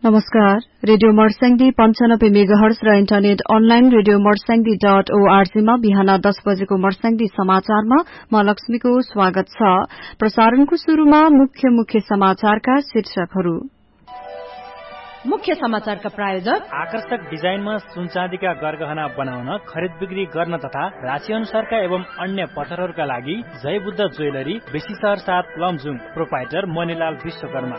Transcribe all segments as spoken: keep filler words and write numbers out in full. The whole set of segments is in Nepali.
नमस्कार। रेडियो मर्स्याङ्दी पञ्चानब्बे मेगाहर्ज र internet online radio Marsyangdi dot ORG मा बिहान दस बजेको मर्स्याङ्दी समाचारमा म लक्ष्मीको स्वागत छ। प्रसारणको शुरूमा मुख्य मुख्य समाचारका शीर्षकहरू। मुख्य समाचारका प्रायोजक आकर्षक डिजाइनमा सुनचाँदीका गरगहना बनाउन, खरिद बिक्री गर्न तथा राशि अनुसारका एवं अन्य पत्थरहरूका लागि जय बुद्ध ज्वेलरी, बेसी शहर साथ लमजुङ, प्रोपाइटर मणिलाल विश्वकर्मा।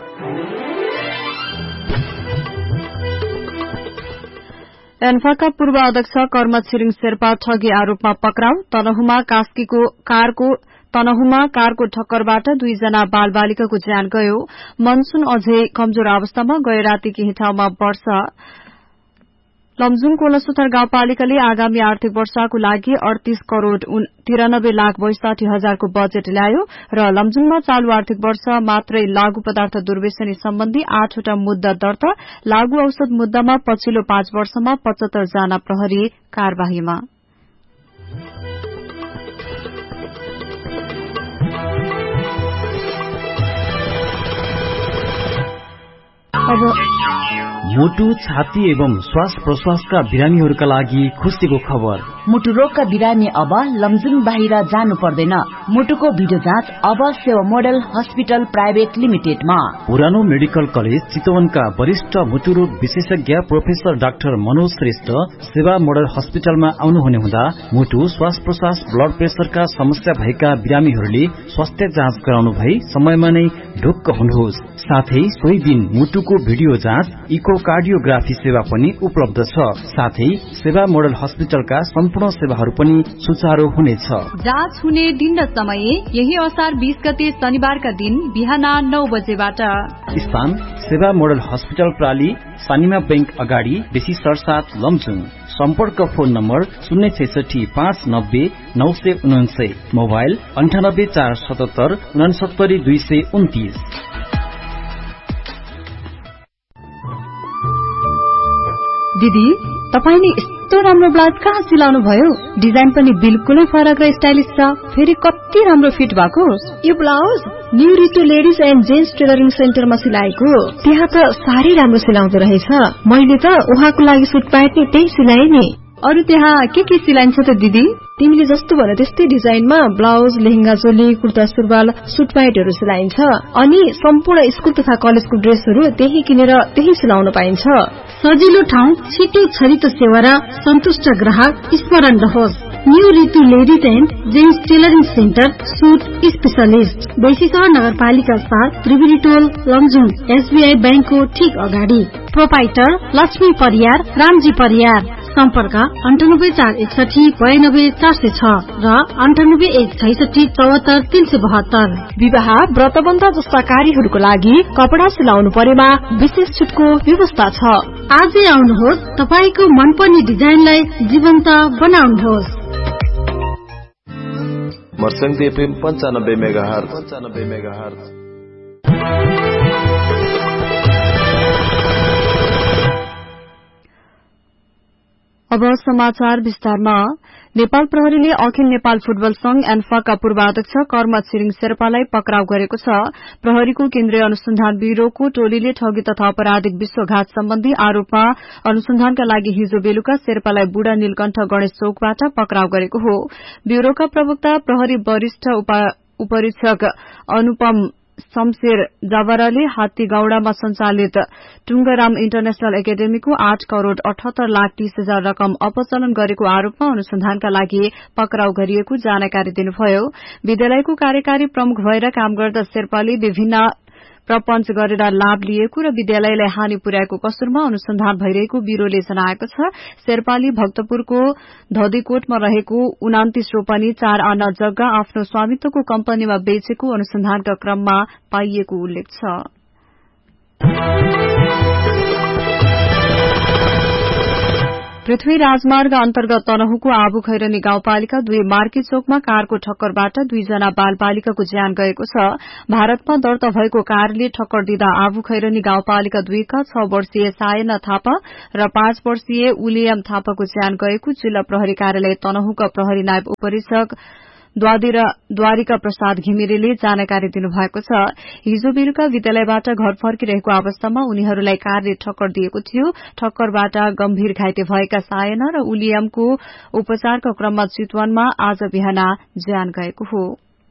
एन्फाका पूर्व अध्यक्ष कर्म छिरिङ शेर्पा ठगी आरोपमा पक्राउ। तनहुमा कास्कीको कारको तनहुमा कारको ठक्करबाट दुईजना बाल बालिकाको ज्यान गयो। मनसून अझै कमजोर अवस्थामा गए राति केही ठाउँमा वर्षा। लमजुङ कोलसुथर गाउँपालिकाले आगामी आर्थिक वर्षको लागि अडतीस करोड़ तिरानब्बे लाख बैसाठी हजारको बजेट ल्यायो र लमजुङमा चालू आर्थिक वर्ष मात्रै लागू पदार्थ दुर्व्यसनी सम्बन्धी आठवटा मुद्दा दर्ता। लागू औषध मुद्दामा पछिल्लो पाँच वर्षमा पचहत्तर जना प्रहरी कार्यवाहीमा। मुटु, छाती एवं श्वास प्रश्वासका बिरामीहरूका लागि खुशीको खबर। मुटु रोगका बिरामी अब लमजुङ बाहिर जानु पर्दैन। मुटुको भिडियो जाँच अब सेवा मोडल हस्पिटल प्राइभेट लिमिटेडमा। पुरानो मेडिकल कलेज चितवनका वरिष्ठ मुटु रोग विशेषज्ञ प्रोफेसर डाक्टर मनोज श्रेष्ठ सेवा मोडल हस्पिटलमा आउनुहुने हुँदा मुटु, श्वास प्रश्वास, ब्लड प्रेसरका समस्या भएका बिरामीहरूले स्वास्थ्य जाँच गराउनु भई समयमा नै ढुक्क हुनुहोस्। साथै सोही दिन मुटुको भिडियो जाँच, इको कार्डियोग्राफी सेवा पनि उपलब्ध छ। साथै सेवा मोडल हस्पिटलका सम्पूर्ण सेवाहरू पनि सुचारू हुनेछ। जाँच हुने दिन र समय यही असार बीस गते शनिबारका दिन बिहान नौ बजेबाट। स्थान सेवा मोडल हस्पिटल प्राली, सानिमा बैंक अगाडि, बेसी सरसाथ लमजुङ। सम्पर्क फोन नम्बर शून्य छैसठी पाँच नब्बे नौ सय उनान्सय, मोबाइल अन्ठानब्बे चार सतहत्तर उनासत्तरी दुई सय उन्तीस। दिदी, तपाईले यस्तो राम्रो ब्लाउज कहाँ सिलाउनु भयो? डिजाइन पनि बिल्कुलै फरक र स्टाइलिश छ। फेरि कति राम्रो फिट भएको। यो blouse new रिटु ladies and gents tailoring सेन्टरमा सिलाएको। त्यहाँ त साह्रै राम्रो सिलाउँदो रहेछ। मैले त उहाँको लागि सुट प्यान्ट नि त्यही सिलाए नि। अरू त्यहाँ के के सिलाइन्छ त दिदी? तिमीले जस्तो भने त्यस्तै डिजाइनमा ब्लाउज, लेहेंगा चोली, कुर्ता सुरुवाल, सुट प्यान्टहरू सिलाइन्छ। अनि सम्पूर्ण स्कुल तथा कलेजको ड्रेसहरू त्यही किनेर त्यही सिलाउन पाइन्छ। सजिलो ठाउँ, छिटो छरितो सेवा र सन्तुष्ट ग्राहक स्मरण रहोस्। New Ritu ladies and gents tailoring centre, suit specialist, Besisahar नगरपालिका साथ, त्रिवेणी टोल, लमजुङ, एसबीआई बैंकको ठीक अगाडि। प्रोपाइटर लक्ष्मी परियार, रामजी परियार। सम्पर्क अन्ठानब्बे चार एकसठी बयानब्बे चार सय छ र अन्ठानब्बे एक छैसठी चौहत्तर तीन सय बहत्तर। विवाह, व्रतबन्ध जस्ता कार्यहरूको लागि कपडा सिलाउनु परेमा विशेष छुटको व्यवस्था छ। आजै आउनुहोस्, तपाईको मनपर्ने डिजाइनलाई जीवन्त बनाउनुहोस्। मर्स्याङ्दी एफएम पञ्चानब्बे मेगाहर्ज पञ्चानब्बे मेगाहर्ज। अब समाचार विस्तारमा। नेपाल प्रहरीले अखिल नेपाल फुटबल संघ एन्फाका पूर्व अध्यक्ष कर्म छिरिङ शेर्पालाई पक्राउ गरेको छ। प्रहरीको केन्द्रीय अनुसन्धान ब्यूरोको टोलीले ठगी तथा आपराधिक विश्वघात सम्बन्धी आरोपमा अनुसन्धानका लागि हिजो बेलुका शेर्पालाई बुढा नीलकण्ठ गणेश चौकबाट पक्राउ गरेको हो। ब्यूरोका प्रवक्ता प्रहरी वरिष्ठ उपरीक्षक अनुपम शमशेर जावराले हात्तीगाउँडामा सञ्चालित टुङ्गराम इन्टरनेशनल एकाडेमीको आठ करोड़ अठहत्तर लाख तीस हजार रकम अपचलन गरेको आरोपमा अनुसन्धानका लागि पक्राउ गरिएको जानकारी दिनुभयो। विद्यालयको कार्यकारी प्रमुख भएर काम गर्दा शेर्पाले विभिन्न प्रपञ्च गरेर लाभ लिएको र विद्यालयलाई हानि पुर्याएको कसुरमा अनुसन्धान भइरहेको ब्यूरोले जनाएको छ। शेर्पाले भक्तपुरको धदीकोटमा रहेको उनातिस रोपनी चार आना जग्गा आफ्नो स्वामित्वको कम्पनीमा बेचेको अनुसन्धानका क्रममा पाइएको उल्लेख छ। पृथ्वी राजमार्ग अन्तर्गत तनहुको आबु खैरनी गाउँपालिका दुई मार्की चोकमा कारको ठक्करबाट दुईजना बाल बालिकाको ज्यान गएको छ। भारतमा दर्ता भएको कारले ठक्कर दिँदा आबु खैरनी गाउँपालिका दुईका छ वर्षीय सायना थापा र पाँच वर्षीय उलियम थापाको ज्यान गएको जिल्ला प्रहरी कार्यालय तनहुका प्रहरी नायब उपरीक्षक द्वारिका प्रसाद घिमिरेले जानकारी दिनुभएको छ। हिजो बेलुका विद्यालयबाट घर फर्किरहेको अवस्थामा उनीहरूलाई कारले ठक्कर दिएको थियो। ठक्करबाट गम्भीर घाइते भएका सायना र उलियमको उपचारका क्रममा चितवनमा आज बिहान ज्यान गएको हो।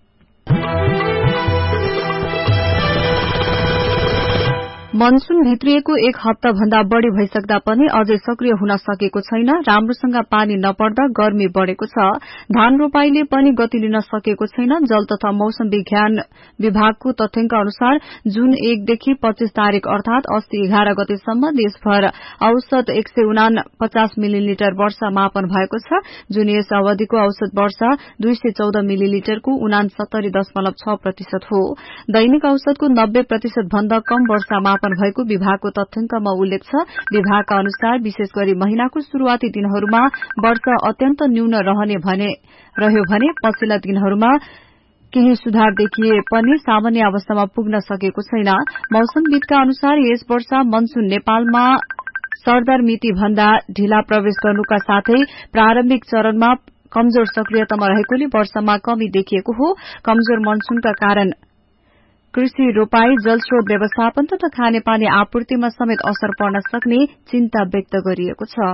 मनसून भित्रिएको एक हप्ता भन्दा बढ़ी भइसक्दा पनि अझै सक्रिय हुन सकेको छैन। राम्रोसँग पानी नपर्दा गर्मी बढ़ेको छ। धान रोपाईले पनि गति लिन सकेको छैन। जल तथा मौसम विज्ञान विभागको तथ्याङ्क अनुसार जून एकदेखि पच्चीस तारीक अर्थात अस्ति एघार गतेसम्म देशभर औसत एक सय उना पचास मिलिलिटर वर्षा मापन भएको छ। जुन यस अवधिको औसत वर्षा दुई सय चौध मिलिलिटरको उनासत्तरी दशमलव छ प्रतिशत हो। दैनिक औसतको नब्बे प्रतिशत भन्दा कम वर्षा मापन भएको विभागको तथ्याङ्कमा उल्लेख छ। विभागका अनुसार विशेष गरी महिनाको शुरूआती दिनहरूमा वर्षा अत्यन्त न्यून रहने भने रह्यो भने पछिल्ला दिनहरूमा केही सुधार देखिए पनि सामान्य अवस्थामा पुग्न सकेको छैन। मौसमविदका अनुसार यस वर्ष मनसून नेपालमा सरदर मिति भन्दा ढिला प्रवेश गर्नुका साथै प्रारम्भिक चरणमा कमजोर सक्रियतामा रहेकोले वर्षामा कमी देखिएको हो। कमजोर मनसूनका कारण कृषि रोपाई जलस्रोत व्यवस्थापन तथा खानेपानी आपूर्तिमा समेत असर पर्न सक्ने चिन्ता व्यक्त गरिएको छ।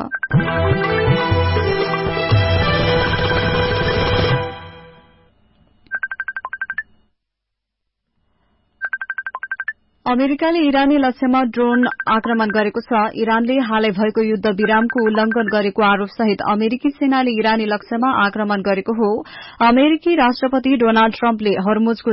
अमेरिकाले इरानी लक्ष्यमा ड्रोन आक्रमण गरेको छ। इरानले हालै भएको युद्ध विरामको उल्लंघन गरेको आरोपसहित अमेरिकी सेनाले इरानी लक्ष्यमा आक्रमण गरेको हो। अमेरिकी राष्ट्रपति डोनाल्ड ट्रम्पले हर्मुजको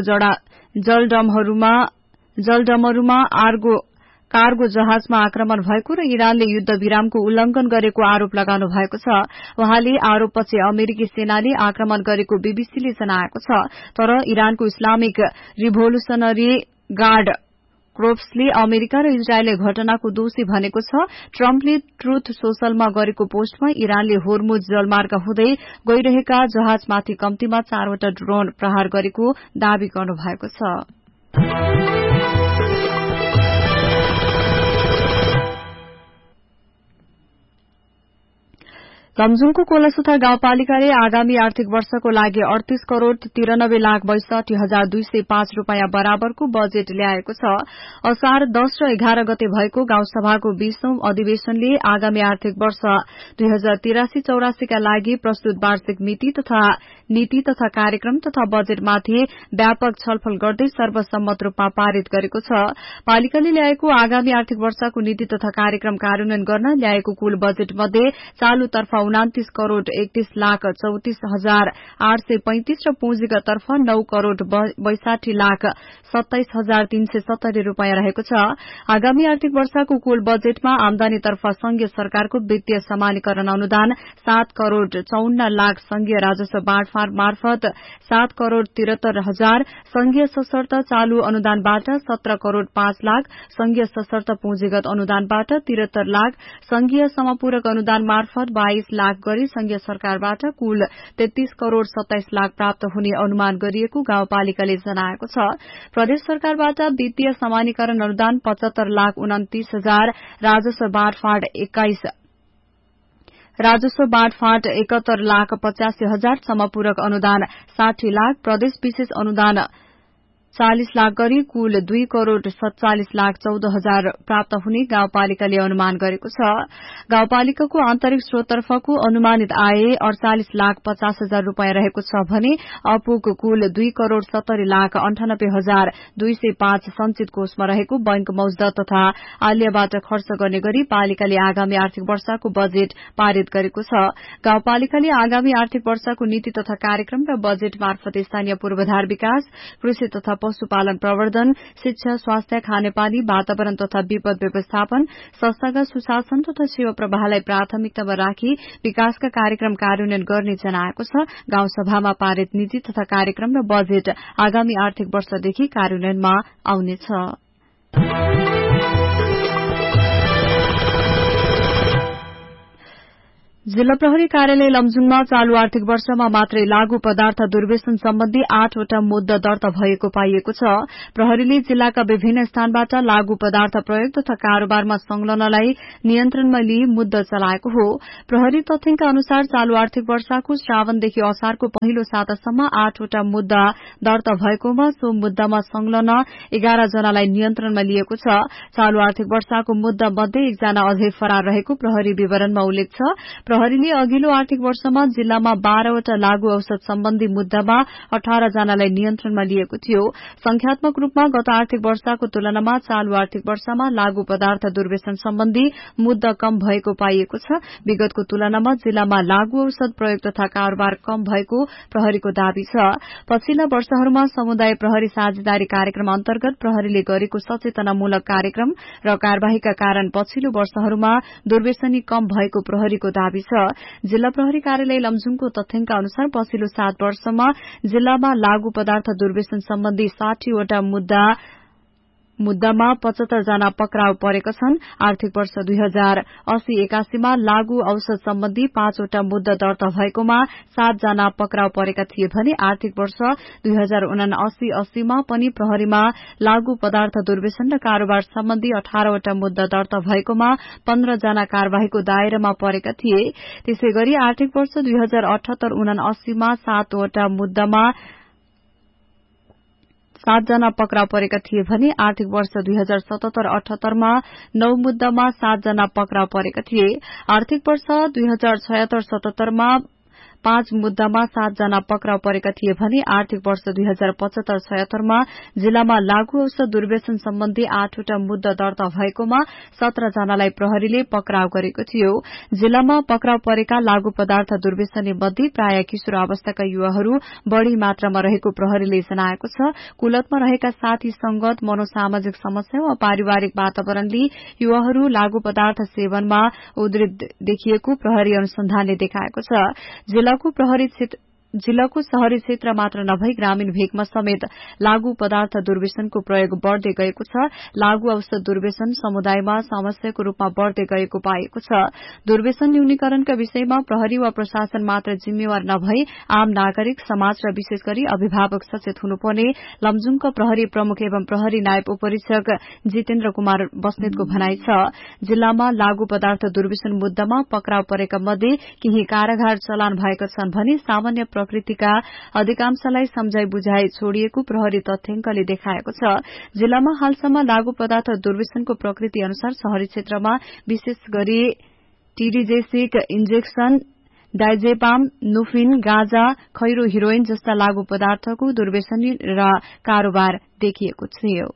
जलडमरूमा आर्गो कार्गो जहाजमा आक्रमण भएको र इरानले युद्ध विरामको उल्लंघन गरेको आरोप लगाउनु भएको छ। वहाँले आरोपपछि अमेरिकी सेनाले आक्रमण गरेको बीबीसीले जनाएको छ। तर इरानको इस्लामिक रिभोल्युशनरी गार्ड क्रोप्सले अमेरिका र इजरायलले घटनाको दोषी भनेको छ। ट्रम्पले ट्रूथ सोशलमा गरेको पोस्टमा इरानले होर्मुज जलमार्ग हुँदै गइरहेका जहाजमाथि कम्तीमा चारवटा ड्रोन प्रहार गरेको दावी गर्नुभएको छ। लमजुङको कोलासुथा गाउँपालिकाले आगामी आर्थिक वर्षको लागि अडतीस करोड़ तिरानब्बे लाख बैसठी हजार दुई सय पाँच रूपियाँ बराबरको बजेट ल्याएको छ। असार दश र एघार गते भएको गाउँसभाको बीसौं अधिवेशनले आगामी आर्थिक वर्ष दुई हजार तिरासी चौरासीका लागि प्रस्तुत वार्षिक नीति तथा नीति तथा कार्यक्रम तथा बजेटमाथि व्यापक छलफल गर्दै सर्वसम्मत रूपमा पारित गरेको छ। पालिकाले ल्याएको आगामी आर्थिक वर्षको नीति तथा कार्यक्रम कार्यान्वयन गर्न ल्याएको कुल बजेट मध्ये चालूतर्फ उनातीस करोड़ एकतीस लाख चौतीस हजार आठ सय पैंतिस र पुँजीगत तर्फ नौ करोड़ बैसाठी लाख सत्ताइस हजार तीन सय सत्तरी रूपियाँ रहेको छ। आगामी आर्थिक वर्षको कुल बजेटमा आमदानीतर्फ संघीय सरकारको वित्तीय समानीकरण अनुदान सात करोड़ चौन्न लाख, संघीय राजस्व बाँडफाँड मार्फत सात करोड़ तिहत्तर हजार, संघीय सशर्त चालू अनुदानबाट सत्र करोड़ पाँच लाख, संघीय सशर्त पुँजीगत अनुदानबाट तिहत्तर लाख, संघीय समपूरक अनुदान मार्फत बाइस लाख गरी संघीय सरकारबाट कुल तेत्तीस करोड़ सत्ताइस लाख प्राप्त हुने अनुमान गरिएको गाउँपालिकाले जनाएको छ। प्रदेश सरकारबाट वित्तीय समानीकरण अनुदान पचहत्तर लाख उन्तीस हजार, राजस्व बाँडफाँड एक्काइस राजस्व बाँडफाँड एकहत्तर लाख पचासी हजार, समपूरक अनुदान साठी लाख, प्रदेश विशेष अनुदान चालिस लाख गरी कुल दुई करोड़ सत्तालिस लाख चौध हजार प्राप्त हुने गाउँपालिकाले अनुमान गरेको छ। गाउँपालिकाको आन्तरिक स्रोततर्फको अनुमानित आय अड़चालिस लाख पचास हजार रूपियाँ रहेको छ भने अपुग कुल दुई करोड़ सत्तरी लाख अन्ठानब्बे हजार दुई सय पाँच संचित कोषमा रहेको बैंक मौजदा तथा आल्यबाट खर्च गर्ने गरी पालिकाले आगामी आर्थिक वर्षको बजेट पारित गरेको छ। गाउँपालिकाले आगामी आर्थिक वर्षको नीति तथा कार्यक्रम र बजेट मार्फत स्थानीय पूर्वाधार विकास, कृषि तथा पशुपालन प्रवर्धन, शिक्षा, स्वास्थ्य, खानेपानी, वातावरण तथा विपद व्यवस्थापन, संस्थागत सुशासन तथा सेवा प्रवाहलाई प्राथमिकतामा राखी विकासका कार्यक्रम कार्यान्वयन गर्ने जनाएको छ। गाउँसभामा पारित नीति तथा कार्यक्रम र बजेट आगामी आर्थिक वर्षदेखि कार्यान्वयनमा आउनेछ। जिल्ला प्रहरी कार्यालय लमजुङमा चालू आर्थिक वर्षमा मात्रै लागू पदार्थ दुर्व्यसन सम्बन्धी आठवटा मुद्दा दर्ता भएको पाइएको छ। प्रहरीले जिल्लाका विभिन्न स्थानबाट लागू पदार्थ प्रयोग तथा कारोबारमा संलग्नलाई नियन्त्रणमा लिई मुद्दा चलाएको हो। प्रहरी तथ्याङ्क अनुसार चालू आर्थिक वर्षको श्रावणदेखि असारको पहिलो सातासम्म आठवटा मुद्दा दर्ता भएकोमा सो मुद्दामा संलग्न एघार जनालाई नियन्त्रणमा लिएको छ। चालू आर्थिक वर्षको मुद्दा मध्ये एकजना अझै फरार रहेको प्रहरी विवरणमा उल्लेख छ। प्रहरीले अघिल्लो आर्थिक वर्षमा जिल्लामा बाह्रवटा लागू औषध सम्बन्धी मुद्दामा अठार जनालाई नियन्त्रणमा लिएको थियो। संख्यात्मक रूपमा गत आर्थिक वर्षको तुलनामा चालू आर्थिक वर्षमा लागू पदार्थ दुर्व्यसन सम्बन्धी मुद्दा कम भएको पाइएको छ। विगतको तुलनामा जिल्लामा लागू औषध प्रयोग तथा कारोबार कम भएको प्रहरीको दावी छ। पछिल्ला वर्षहरूमा समुदाय प्रहरी साझेदारी कार्यक्रम अन्तर्गत प्रहरीले गरेको सचेतनामूलक कार्यक्रम र कार्यवाहीका कारण पछिल्लो वर्षहरूमा दुर्व्यसनी कम भएको प्रहरीको दावी छ। जिल्ला प्रहरी कार्यालय लमजुङको तथ्याङ्क अनुसार पछिल्लो सात वर्षमा जिल्लामा लागू पदार्थ दुर्व्यसन सम्बन्धी साठीवटा मुद्दा मुद्दामा पचहत्तर जना पक्राउ परेका छन्। आर्थिक वर्ष दुई हजार अस्सी एकासीमा लागू औषध सम्बन्धी पाँचवटा मुद्दा दर्ता भएकोमा सात जना पक्राउ परेका थिए भने आर्थिक वर्ष दुई हजार उनासी अस्सीमा पनि प्रहरीमा लागू पदार्थ दुर्व्यसन र कारोबार सम्बन्धी अठारवटा मुद्दा दर्ता भएकोमा पन्ध्र जना कार्यवाहीको दायरामा परेका थिए। त्यसै गरी आर्थिक वर्ष दुई हजार अठहत्तर उनासीमा सातवटा मुद्दामा सातजना पक्राउ परेका थिए भने आर्थिक वर्ष दुई हजार सतहत्तर अठहत्तरमा नौ मुद्दामा सातजना पक्राउ परेका थिए। आर्थिक वर्ष दुई हजार छयत्तर सतहत्तरमा पाँच मुद्दामा सातजना पक्राउ परेका थिए भने आर्थिक वर्ष दुई हजार पचहत्तर छयत्तरमा जिल्लामा लागू औषध दुर्व्यसन सम्बन्धी आठवटा मुद्दा दर्ता भएकोमा सत्र जनालाई प्रहरीले पक्राउ गरेको थियो। जिल्लामा पक्राउ परेका लागू पदार्थ दुर्व्यसनी मध्ये प्राय किशोर अवस्थाका युवाहरू बढ़ी मात्रामा रहेको प्रहरीले जनाएको छ। कुलतमा रहेका साथी संगत मनोसामाजिक समस्या वा पारिवारिक वातावरणले युवाहरू लागू पदार्थ सेवनमा उद्धित देखिएको प्रहरी अनुसन्धानले देखाएको छ। जिल्लाको प्रहरी क्षेत्र जिल्लाको शहरी क्षेत्र मात्र नभई ग्रामीण भेगमा समेत लागू पदार्थ दुर्व्यसनको प्रयोग बढ़दै गएको छ। लागू औषध दुर्व्यसन समुदायमा समस्याको रूपमा बढ़दै गएको पाएको छ। दुर्व्यसन न्यूनीकरणका विषयमा प्रहरी वा प्रशासन मात्र जिम्मेवार नभई आम नागरिक समाज र विशेष गरी अभिभावक सचेत हुनुपर्ने लमजुङका प्रहरी प्रमुख एवं प्रहरी नायब उपरीक्षक जितेन्द्र कुमार बस्नेतको भनाई छ। जिल्लामा लागू पदार्थ दुर्व्यसन मुद्दामा पक्राउ परेका मध्ये केही कारागार चलान भएका छन् भने सामान्य प्रकृतिका अधिकांशलाई सम्झाई बुझाई छोडिएको प्रहरी तथ्याङ्कले देखाएको छ। जिल्लामा हालसम्म लागू पदार्थ दुर्व्यसनको प्रकृति अनुसार शहरी क्षेत्रमा विशेष गरी टीडीजेसिक इन्जेक्शन, डाइजेपाम, नुफिन, गाँजा, खैरो, हिरोइन जस्ता लागू पदार्थको दुर्व्यसनी र कारोबार देखिएको थियो।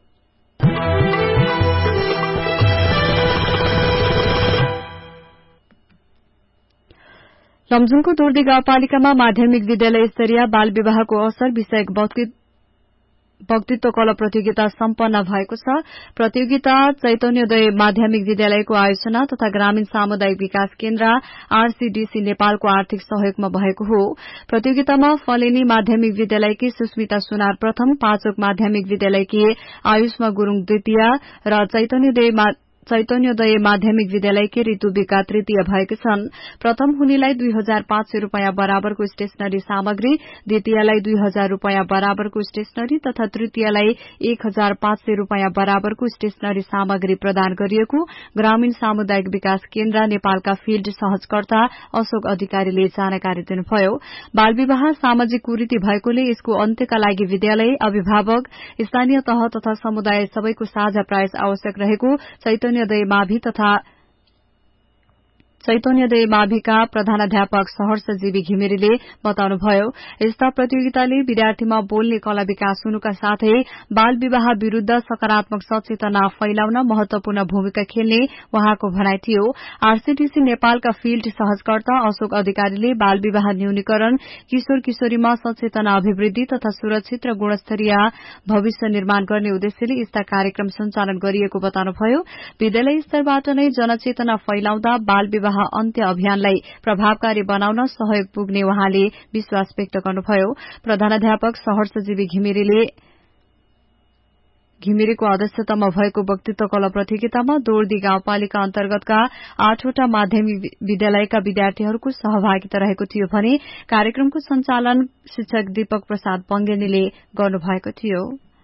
लमजुङको दोर्दी गाउँपालिकामा माध्यमिक विद्यालय स्तरीय बाल विवाहको अवसर विषयक वक्तृत्व कला प्रतियोगिता सम्पन्न भएको छ। प्रतियोगिता चैतन्योदय माध्यमिक विद्यालयको आयोजना तथा ग्रामीण सामुदायिक विकास केन्द्र आरसीडीसी नेपालको आर्थिक सहयोगमा भएको हो। प्रतियोगितामा फलेनी माध्यमिक विद्यालयकी सुस्मिता सुनार प्रथम, पाँचोक माध्यमिक विद्यालयकी आयुष्मा गुरूङ द्वितीय र चैतन्योदय चैतन्योदय माध्यमिक विद्यालयकी ऋतु विका तृतीय भएका छन्। प्रथम हुनेलाई दुई हजार पाँच सय रूपियाँ बराबरको स्टेशनरी सामग्री, द्वितीयलाई दुई हजार रूपियाँ बराबरको स्टेशनरी तथा तृतीयलाई एक हजार पाँच सय रूपियाँ बराबरको स्टेशनरी सामग्री प्रदान गरिएको ग्रामीण सामुदायिक विकास केन्द्र नेपालका फील्ड सहजकर्ता अशोक अधिकारीले जानकारी दिनुभयो। बाल विवाह सामाजिक कुरीति भएकोले यसको अन्त्यका लागि विद्यालय, अभिभावक, स्थानीय तह तथा समुदाय सबैको साझा प्रयास आवश्यक रहेको चैतन्य माभि तथा चैतन्योदय माभिका प्रधानाध्यापक सहर्ष जीवी घिमिरेले बताउनुभयो। यस्ता प्रतियोगिताले विद्यार्थीमा बोल्ने कला विकास हुनुका साथै बाल विवाह विरूद्ध सकारात्मक सचेतना फैलाउन महत्वपूर्ण भूमिका खेल्ने वहाँको भनाई थियो। आरसीडीसी नेपालका फील्ड सहजकर्ता अशोक अधिकारीले बाल विवाह न्यूनीकरण, किशोर किशोरीमा सचेतना अभिवृद्धि तथा सुरक्षित र गुणस्तरीय भविष्य निर्माण गर्ने उद्देश्यले यस्ता कार्यक्रम सञ्चालन गरिएको बताउनुभयो। विद्यालय स्तरबाट नै जनचेतना फैलाउँदा बाल विवाह अन्त्य अभियानलाई प्रभावकारी बनाउन सहयोग पुग्ने वहाँले विश्वास व्यक्त गर्नुभयो। प्रधानाध्यापक सहर्ष जीवी घिमिरेले घिमिरेको अध्यक्षतामा भएको वक्तृत्व कला प्रतियोगितामा दोर्दी गाउँपालिका अन्तर्गतका आठवटा माध्यमिक विद्यालयका विद्यार्थीहरूको सहभागिता रहेको थियो भने कार्यक्रमको सञ्चालन शिक्षक दीपक प्रसाद पंगेनीले गर्नुभएको थियो।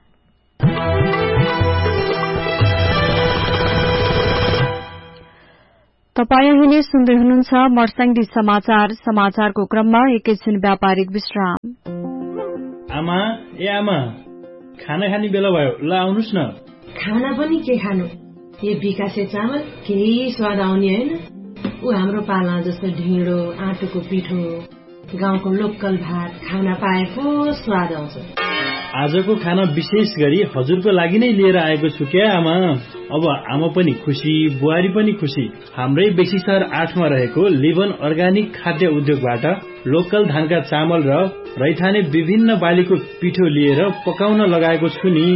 तपाई अहिले सुन्दै हुनुहुन्छ मर्स्याङ्दी समाचार। समाचारको क्रममा एकैछिन व्यापारिक विश्राम। आमा ए आमा खाना खाने बेला भयो, ल आउनुस् न। खाना पनि के खानु, यो विकासे चामल केही स्वाद आउने होइन। ऊ हाम्रो पाला जस्तो ढिँडो आँटोको पिठो गाउँको लोकल भात खाना पाएको स्वाद आउँछ। आजको खाना विशेष गरी हजुरको लागि नै लिएर आएको छु क्या आमा। अब आमा पनि खुसी, बुहारी पनि खुसी। हाम्रै बेसी सहर आठमा रहेको लिभन अर्गानिक खाद्य उद्योगबाट लोकल धानका चामल र रैथाने विभिन्न बालीको पिठो लिएर पकाउन लगाएको छु नि।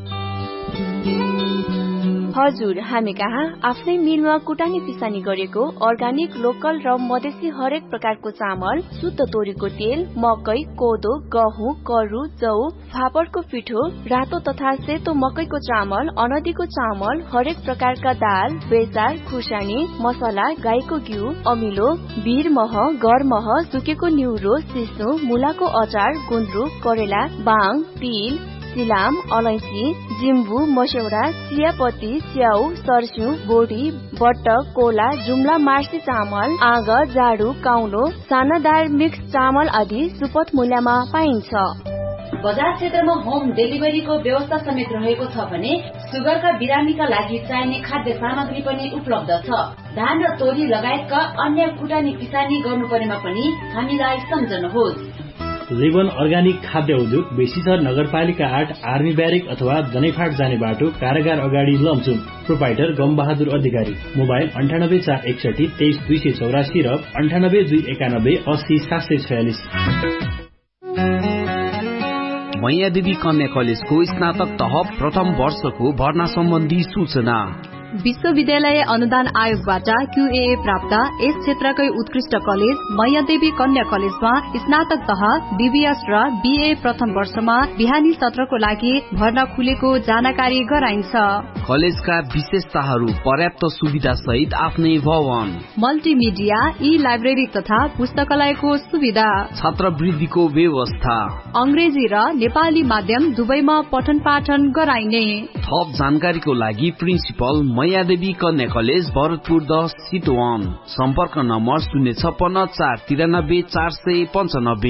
हजुर, हामी कहाँ आफ्नै मिलमा कुटानी पिसानी गरेको अर्गानिक लोकल र मधेसी हरेक प्रकारको चामल, शुद्ध तोरीको तेल, मकै, कोदो, गहुँ, करु, जौ, फापरको पिठो, रातो तथा सेतो मकैको चामल, अनदीको चामल, हरेक प्रकारका दाल, बेचार, खुर्सानी, मसला, गाईको घिउ, अमिलो, भिर मह, गर मह, सुकेको निउरो, सिस्नो, मुलाको अचार, गुन्द्रुक, करेला, बाङ, तिल, सिलाम, अलैँची, जिम्बु, मस्यौरा, चियापत्ती, च्याउ, सर्स्यु, बोडी, बट्टक, कोला, जुम्ला मार्सी चामल, आग, जाडु, काउलो, सानादार मिक्स चामल आदि सुपथ मूल्यमा पाइन्छ। बजार क्षेत्रमा होम डेलिभरीको व्यवस्था समेत रहेको छ भने सुगरका बिरामीका लागि चाहिने खाद्य सामग्री पनि उपलब्ध छ। धान र तोरी लगायतका अन्य कुटानी किसानी गर्नुपर्नेमा पनि हामीलाई सम्झनुहोस्। लिभन अर्गानिक खाद्य उद्योग बेसीसर नगरपालिका आठ आर्मी ब्यारेक अथवा दनैफाट जाने बाटो कारागार अगाडि लमचुम। प्रोपाइटर गम बहादुर अधिकारी। मोबाइल अन्ठानब्बे चार एकसठी तेइस दुई सय चौरासी र अन्ठानब्बे दुई एकानब्बे अस्सी सात सय छयालिस। मैयादेवी कन्या कलेजको स्नातक तह प्रथम वर्षको भर्ना सम्बन्धी सूचना। विश्वविद्यालय अनुदान आयोगबाट क्यूए प्राप्त यस क्षेत्रकै उत्कृष्ट कलेज मैयादेवी कन्या कलेजमा स्नातक तह बीबीएस र बीए प्रथम वर्षमा बिहानी सत्रको लागि भर्ना खुलेको जानकारी गराइन्छ। कलेजका विशेषताहरू पर्याप्त सुविधा सहित आफ्नै भवन, मल्टिमिडिया, ई लाइब्रेरी तथा पुस्तकालयको सुविधा, छात्रवृत्तिको व्यवस्था, अंग्रेजी र नेपाली माध्यम दुवैमा पठन पाठन गराइने। थप जानकारीको लागि प्रिन्सिपल मैयादेवी कन्या कलेज भरतपुर दस चितवन। सम्पर्क नम्बर शून्य छप्पन्न चार तिरानब्बे चार सय पञ्चानब्बे।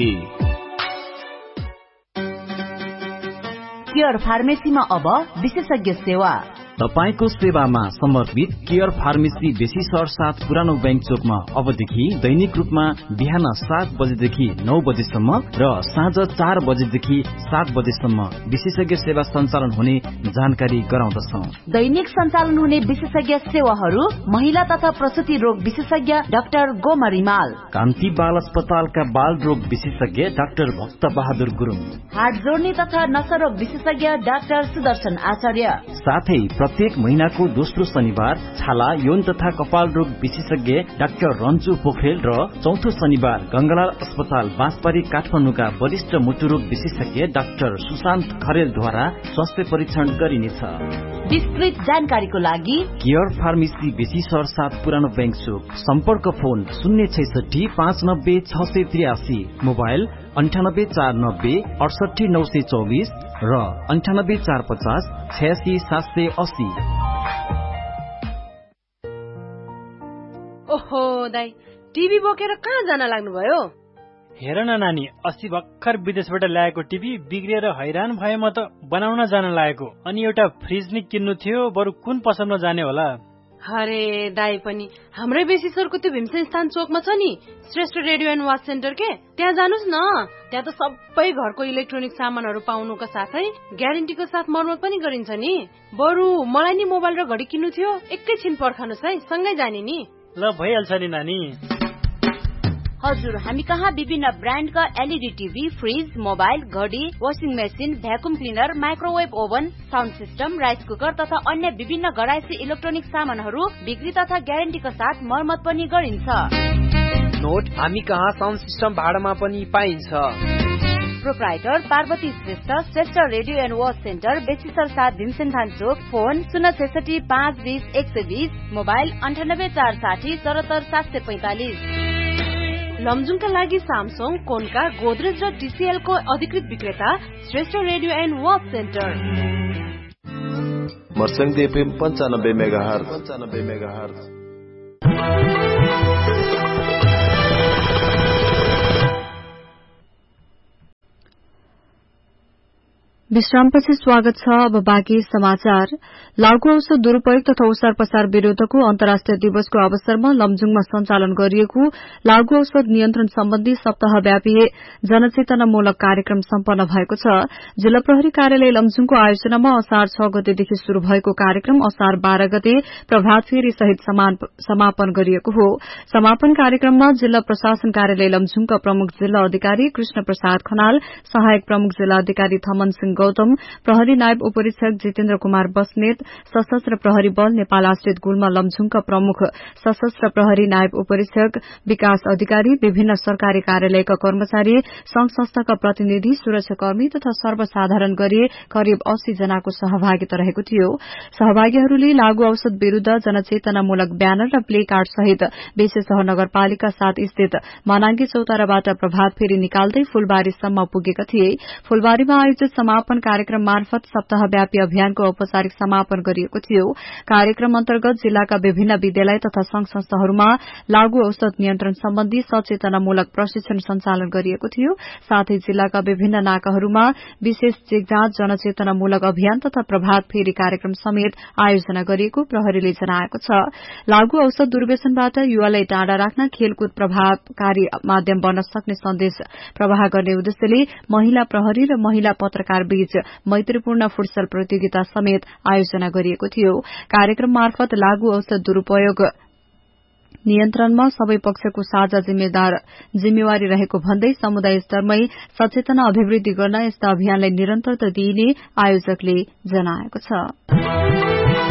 केयर फार्मेसीमा अब विशेषज्ञ सेवा। तपाईको सेवामा समर्पित केयर फार्मेसी बेसी सहर साथ पुरानो बैंक चोकमा अबदेखि दैनिक रूपमा बिहान सात बजेदेखि नौ बजेसम्म र साँझ चार बजेदेखि सात बजेसम्म विशेषज्ञ सेवा सञ्चालन हुने जानकारी गराउँदछौ। दैनिक सञ्चालन हुने विशेषज्ञ सेवाहरू महिला तथा प्रसुति रोग विशेषज्ञ डाक्टर गोमा रिमाल, कान्ति बाल अस्पतालका बाल रोग विशेषज्ञ डाक्टर भक्त बहादुर गुरुङ, हात जोड्ने तथा नशा रोग विशेषज्ञ डाक्टर सुदर्शन आचार्य, साथै प्रत्येक महिनाको दोस्रो शनिबार छाला यौन तथा कपाल रोग विशेषज्ञ डाक्टर रन्जु पोखरेल र चौथो शनिबार गंगालाल अस्पताल बाँसबारी काठमाडौँका वरिष्ठ मुटुरोग विशेषज्ञ डाक्टर सुशान्त खरेलद्वारा स्वास्थ्य परीक्षण गरिनेछ। विस्तृत जानकारीको लागि केयर फार्मेसी बेसी सहर साथ पुरानो बैंक चोक। सम्पर्क फोन शून्य छैसठी पाँच नब्बे छ सय त्रियासी, मोबाइल अन्ठानब्बे चार नब्बे अडसठी नौ सय चौबिस र अन्ठानब्बे चार पचास छयासी सात सय अस्सी। ओहो दाई, टिभी बोकेर कहाँ जान लाग्नुभयो? हेर न नानी, अस्ति भर्खर विदेशबाट ल्याएको टिभी बिग्रिएर हैरान भए म त बनाउन जान लागेको। अनि एउटा फ्रिज नि किन्नु थियो, बरु कुन पसलमा जाने होला? अरे दाई पनि हाम्रै बेसी सरको त्यो भीमसेन स्थान चोकमा छ नि Shrestha radio and watch centre के, त्यहाँ जानुस् न। त्यहाँ त सबै घरको इलेक्ट्रोनिक सामानहरू पाउनुका साथै ग्यारेन्टीको साथ मर्मत पनि गरिन्छ नि। बरु मलाई नि मोबाइल र घडी किन्नु थियो, एकैछिन पर्खनुस् है, सँगै जाने नि। ल भइहाल्छ नि नानी। हजुर, हामी कहाँ विभिन्न ब्रान्डका एलईडी टिभी, फ्रिज, मोबाइल, घडी, washing machine, vacuum cleaner, microwave oven, sound system, rice cooker तथा अन्य विभिन्न घरायसी इलेक्ट्रोनिक सामानहरू बिक्री तथा ग्यारेन्टीका साथ मर्मत पनि गरिन्छ। नोट, हामी कहाँ साउन्ड सिस्टम भाडामा पनि पाइन्छ। Proprietor Parvati Shrestha, Shrestha radio and watch centre, बेसीसर सात भीमसेनथान चोक, फोन शून्य छैसठी पाँच बीस एक सय बीस, मोबाइल अन्ठानब्बे चार साठी चौहत्तर सात सय पैंतालिस। लमजुङका लागि सामसङ, कोनका, गोदरेज र टीसीएल को अधिकृत विक्रेता Shrestha radio and watch centre. मर्स्याङ FM पन्चानब्बे मेगाहर्ज पन्चानब्बे मेगाहर्ज। विश्रामपछि स्वागत छ। अब बाँकी समाचार। लागू औषध दुरूपयोग तथा ओसार पसार विरूद्धको अन्तर्राष्ट्रिय दिवसको अवसरमा लमजुङमा सञ्चालन गरिएको लागू औषध नियन्त्रण सम्बन्धी सप्ताहव्यापी जनचेतनामूलक कार्यक्रम सम्पन्न भएको छ। जिल्ला प्रहरी कार्यालय लमजुङको आयोजनामा असार छ गतेदेखि शुरू भएको कार्यक्रम असार बाह्र गते प्रभात फेरी सहित समापन गरिएको हो। समापन कार्यक्रममा जिल्ला प्रशासन कार्यालय लमजुङका प्रमुख जिल्ला अधिकारी कृष्ण प्रसाद खनाल, सहायक प्रमुख जिल्ला अधिकारी थमन सिंह गौतम, प्रहरी नायब उपरीक्षक जितेन्द्र कुमार बस्नेत, सशस्त्र प्रहरी बल नेपाल आश्रित गुल्मा लमजुङका प्रमुख सशस्त्र प्रहरी नायब उपरीक्षक विकास अधिकारी, विभिन्न सरकारी कार्यालयका कर्मचारी, संघ संस्थाका प्रतिनिधि, सुरक्षाकर्मी तथा सर्वसाधारण गरी करिब अस्सी जनाको सहभागिता रहेको थियो। सहभागीहरूले लागू औषध विरूद्ध जनचेतनामूलक ब्यानर र प्ले कार्ड सहित बेसेसह नगरपालिका सात स्थित मनाङ्गी चौताराबाट प्रभात फेरी निकाल्दै फूलबारीसम्म पुगेका थिए। फूलबारीमा आयोजित समापन कार्यक्रम मार्फत सप्ताहव्यापी अभियानको औपचारिक समापन गरिएको थियो। कार्यक्रम अन्तर्गत जिल्लाका विभिन्न विद्यालय तथा संघ संस्थाहरूमा लागू औषध नियन्त्रण सम्बन्धी सचेतनामूलक प्रशिक्षण सञ्चालन गरिएको थियो। साथै जिल्लाका विभिन्न नाकाहरूमा विशेष चेकजाँच, जनचेतनामूलक अभियान तथा प्रभात फेरी कार्यक्रम समेत आयोजना गरिएको प्रहरीले जनाएको छ। लागू औषध दुर्व्यसनबाट युवालाई टाढा राख्न खेलकुद प्रभावकारी माध्यम बन्न सक्ने सन्देश प्रवाह गर्ने उद्देश्यले महिला प्रहरी र महिला पत्रकार बीच मैत्रीपूर्ण फुटसल प्रतियोगिता समेत आयोजना गरिएको थियो। कार्यक्रम मार्फत लागू औषध दुरूपयोग नियन्त्रणमा सबै पक्षको साझा जिम्मेवारी रहेको भन्दै समुदाय स्तरमै सचेतना अभिवृद्धि गर्न यस्ता अभियानलाई निरन्तरता दिइने आयोजकले जनाएको छ।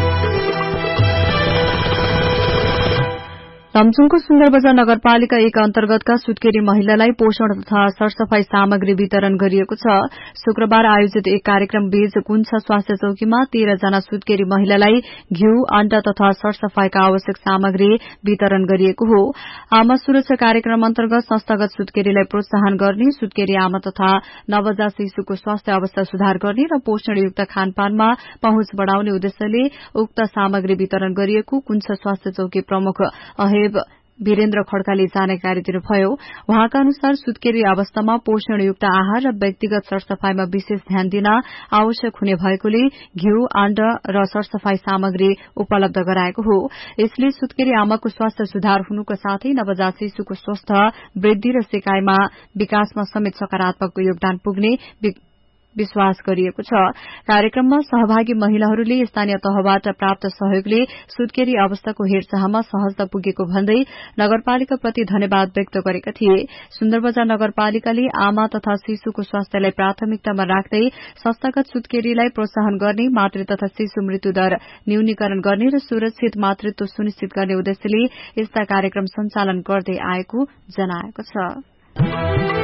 लमजुङको सुन्दर बजार नगरपालिका एक अन्तर्गतका सुत्केरी महिलालाई पोषण तथा सरसफाई सामग्री वितरण गरिएको छ। शुक्रबार आयोजित एक कार्यक्रम बीच कुन्छा स्वास्थ्य चौकीमा तेह्र जना सुत्केरी महिलालाई घिउ, अण्डा तथा सरसफाईका आवश्यक सामग्री वितरण गरिएको हो। आमा सुरक्षा कार्यक्रम अन्तर्गत संस्थागत सुत्केरीलाई प्रोत्साहन गर्ने, सुत्केरी आमा तथा नवजात शिशुको स्वास्थ्य अवस्था सुधार गर्ने र पोषणयुक्त खानपानमा पहुँच बढ़ाउने उद्देश्यले उक्त सामग्री वितरण गरिएको कुन्छा स्वास्थ्य चौकी प्रमुख अहेब वीरेन्द्र खड्काले जानकारी दिनुभयो। उहाँका अनुसार सुत्केरी अवस्थामा पोषणयुक्त आहार र व्यक्तिगत सरसफाईमा विशेष ध्यान दिन आवश्यक हुने भएकोले घिउ, अण्डा र सरसफाई सामग्री उपलब्ध गराएको हो। यसले सुत्केरी आमाको स्वास्थ्य सुधार हुनुका साथै नवजात शिशुको स्वस्थ वृद्धि र सिकाइमा विकासमा समेत सकारात्मक योगदान पुग्ने विश्वास गरिएको छ। कार्यक्रममा सहभागी महिलाहरूले स्थानीय तहबाट प्राप्त सहयोगले सुत्केरी अवस्थाको हेरचाहमा सहजता पुगेको भन्दै नगरपालिकाप्रति धन्यवाद व्यक्त गरेका थिए। सुन्दरबजार नगरपालिकाले आमा तथा शिशुको स्वास्थ्यलाई प्राथमिकतामा राख्दै संस्थागत सुत्केरीलाई प्रोत्साहन गर्ने, मातृ तथा शिशु मृत्यु दर न्यूनीकरण गर्ने र सुरक्षित मातृत्व सुनिश्चित गर्ने उद्देश्यले यस्ता कार्यक्रम सञ्चालन गर्दै आएको जनाएको छ।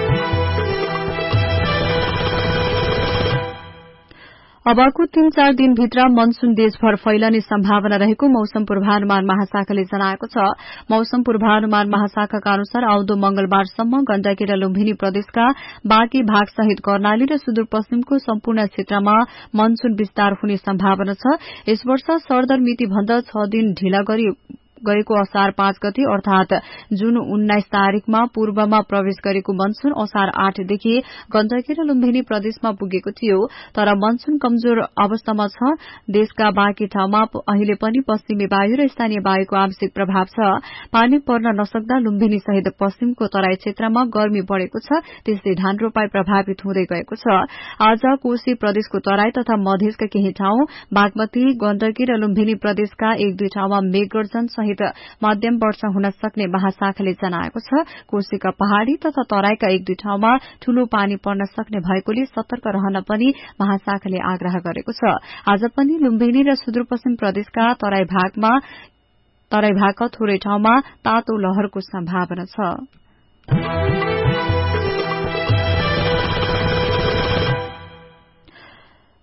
अबको तीन चार दिनभित्र मनसून देशभर फैलने सम्भावना रहेको मौसम पूर्वानुमान महाशाखाले जनाएको छ। मौसम पूर्वानुमान महाशाखाका अनुसार आउँदो मंगलबारसम्म गण्डकी र लुम्बिनी प्रदेशका बाँकी भागसहित कर्णाली र सुदूरपश्चिमको सम्पूर्ण क्षेत्रमा मनसून विस्तार हुने सम्भावना छ। यस वर्ष सरदर मिति भन्दा छ दिन ढिला गरी गएको असार पाँच गते अर्थात जुन उन्नाइस तारीकमा पूर्वमा प्रवेश गरेको मनसून असार आठदेखि गण्डकी र लुम्बिनी प्रदेशमा पुगेको थियो। तर मनसून कमजोर अवस्थामा छ। देशका बाँकी ठाउँमा अहिले पनि पश्चिमी वायु र स्थानीय वायुको आंशिक प्रभाव छ। पानी पर्न नसक्दा लुम्बिनी सहित पश्चिमको तराई क्षेत्रमा गर्मी बढ़ेको छ। त्यसले धान रोपाई प्रभावित हुँदै गएको छ। आज कोशी प्रदेशको तराई तथा मधेसका केही ठाउँ, बागमती, गण्डकी र लुम्बिनी प्रदेशका एक दुई ठाउँमा मेघगर्जन सहित मध्यम वर्षा हुन सक्ने महाशाखाले जनाएको छ। कोशीका पहाड़ी तथा तराईका एक दुई ठाउँमा ठूलो पानी पर्न सक्ने भएकोले सतर्क रहन पनि महाशाखाले आग्रह गरेको छ। आज पनि लुम्बिनी र सुदूरपश्चिम प्रदेशका तराई भागमा तराई भागका थोरै ठाउँमा तातो लहरको सम्भावना छ।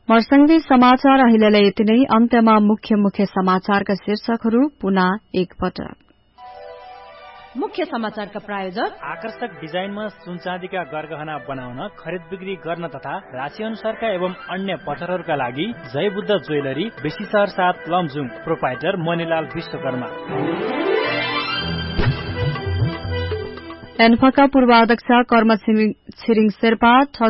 मर्सँगै समाचार अहिलेलाई यति नै। अन्त्यमा मुख्य मुख्य समाचारका शीर्षकहरू पुनः एकपटक। मुख्य समाचारका प्रायोजक आकर्षक डिजाइनमा सुनचाँदीका गरगहना बनाउन, खरिद बिक्री गर्न तथा राशि अनुसारका एवं अन्य पत्थरहरूका लागि जय बुद्ध ज्वेलरी, बेसी शहर सात, लमजुङ। प्रोपाइटर मणिलाल विश्वकर्मा। एन्फाका पूर्वाध्यक्ष कर्म छिरिङ शेर्पा